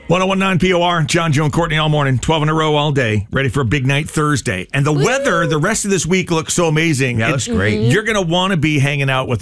1019 POR, John, Joe, and Courtney all morning, 12 in a row all day, ready for a big night Thursday. And the weather, the rest of this week looks so amazing. Yeah, it looks great. You're going to want to be hanging out with